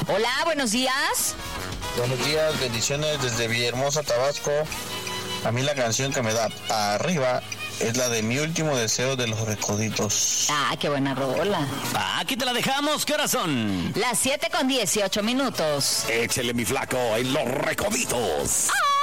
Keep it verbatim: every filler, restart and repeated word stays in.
Hola, buenos días. Buenos días, bendiciones desde Villahermosa, Tabasco. A mí la canción que me da para arriba es la de Mi Último Deseo de Los Recoditos. Ah, qué buena rola. Ah, aquí te la dejamos. ¿Qué horas son? Las siete con dieciocho minutos. Échale, mi flaco, en Los Recoditos. ¡Ah!